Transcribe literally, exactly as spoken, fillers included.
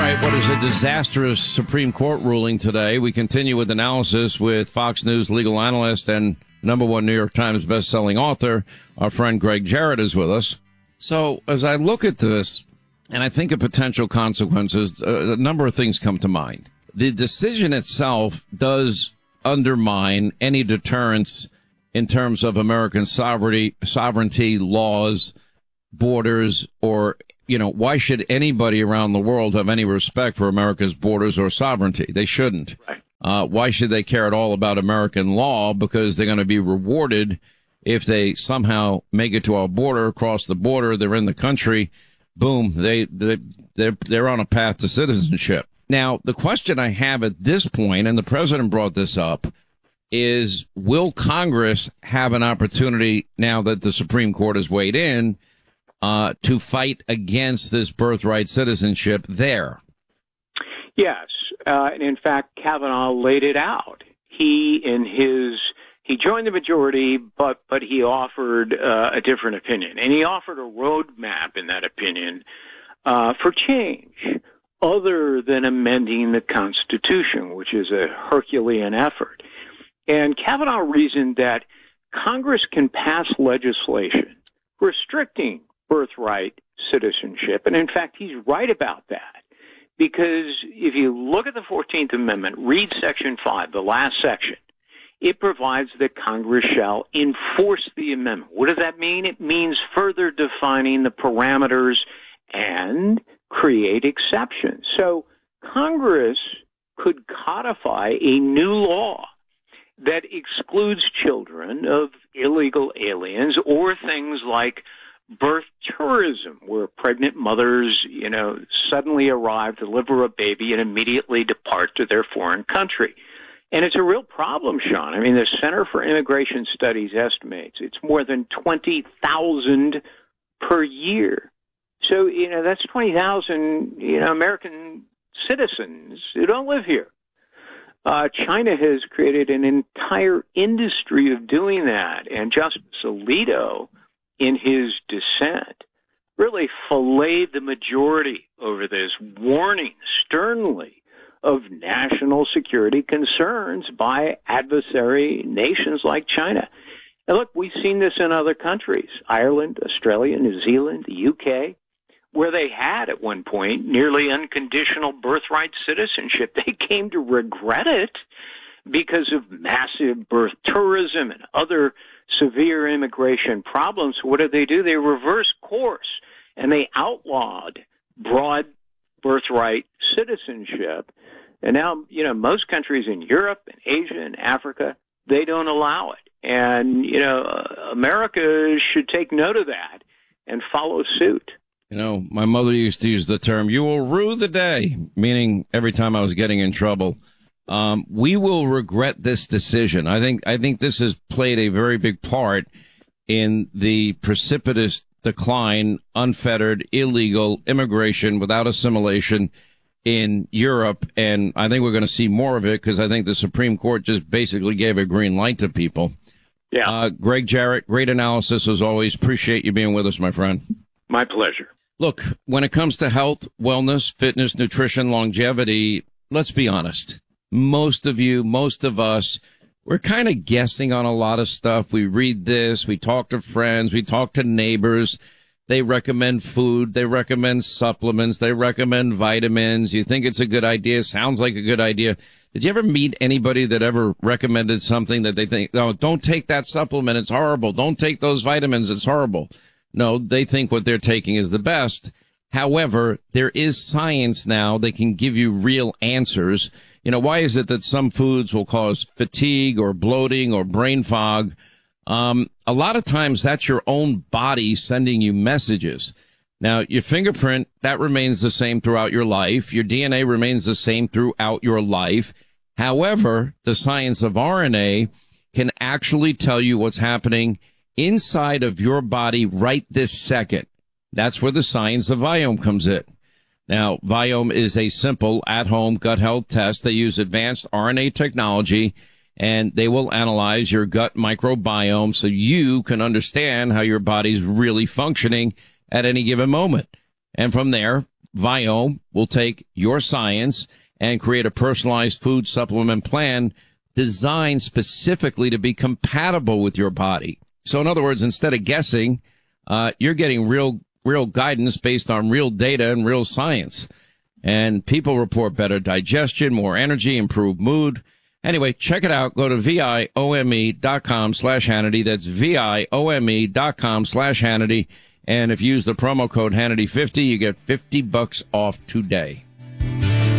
right, what is a disastrous Supreme Court ruling today? We continue with analysis with Fox News legal analyst and number one New York Times bestselling author. Our friend Greg Jarrett is with us. So as I look at this and I think of potential consequences, a number of things come to mind. The decision itself does undermine any deterrence in terms of American sovereignty, sovereignty, laws, borders, or you know, why should anybody around the world have any respect for America's borders or sovereignty? They shouldn't. Right. Uh, why should they care at all about American law? Because they're going to be rewarded if they somehow make it to our border, cross the border, they're in the country, boom, they, they, they're, they're on a path to citizenship. Now, the question I have at this point, and the president brought this up, is will Congress have an opportunity now that the Supreme Court has weighed in Uh, to fight against this birthright citizenship there? Yes. Uh, and in fact, Kavanaugh laid it out. He, in his, he joined the majority, but, but he offered uh, a different opinion. And he offered a roadmap in that opinion uh, for change other than amending the Constitution, which is a Herculean effort. And Kavanaugh reasoned that Congress can pass legislation restricting birthright citizenship. And in fact, he's right about that. Because if you look at the fourteenth Amendment, read Section five, the last section, it provides that Congress shall enforce the amendment. What does that mean? It means further defining the parameters and create exceptions. So Congress could codify a new law that excludes children of illegal aliens or things like birth tourism, where pregnant mothers, you know, suddenly arrive, deliver a baby, and immediately depart to their foreign country. And it's a real problem, Sean. I mean, the Center for Immigration Studies estimates it's more than twenty thousand per year. So, you know, that's twenty thousand, you know, American citizens who don't live here. Uh, China has created an entire industry of doing that. And Justice Alito, in his dissent, really filleted the majority over this, warning sternly of national security concerns by adversary nations like China. And look, we've seen this in other countries, Ireland, Australia, New Zealand, the U K, where they had at one point nearly unconditional birthright citizenship. They came to regret it because of massive birth tourism and other severe immigration problems. What did they do? They reversed course, and they outlawed broad birthright citizenship. And now, you know, most countries in Europe and Asia and Africa, they don't allow it. And, you know, America should take note of that and follow suit. You know, my mother used to use the term, you will rue the day, meaning every time I was getting in trouble. Um, we will regret this decision. I think, I think this has played a very big part in the precipitous decline, unfettered, illegal immigration without assimilation in Europe. And I think we're going to see more of it because I think the Supreme Court just basically gave a green light to people. Yeah. Uh, Greg Jarrett, great analysis as always. Appreciate you being with us, my friend. My pleasure. Look, when it comes to health, wellness, fitness, nutrition, longevity, let's be honest. Most of you, most of us, we're kind of guessing on a lot of stuff. We read this, we talk to friends, we talk to neighbors. They recommend food, they recommend supplements, they recommend vitamins. You think it's a good idea, sounds like a good idea. Did you ever meet anybody that ever recommended something that they think, no, don't take that supplement, it's horrible. Don't take those vitamins, it's horrible. No, they think what they're taking is the best. However, there is science now that can give you real answers. You know, why is it that some foods will cause fatigue or bloating or brain fog? Um, a lot of times that's your own body sending you messages. Now, your fingerprint, that remains the same throughout your life. Your D N A remains the same throughout your life. However, the science of R N A can actually tell you what's happening inside of your body right this second. That's where the science of Viome comes in. Now, Viome is a simple at-home gut health test. They use advanced R N A technology, and they will analyze your gut microbiome so you can understand how your body's really functioning at any given moment. And from there, Viome will take your science and create a personalized food supplement plan designed specifically to be compatible with your body. So in other words, instead of guessing, uh, you're getting real, real guidance based on real data and real science. And people report better digestion, more energy, improved mood. Anyway, check it out. Go to V-I-O-M-E dot com slash Hannity. That's V-I-O-M-E dot com slash Hannity. And if you use the promo code Hannity fifty, you get fifty bucks off today.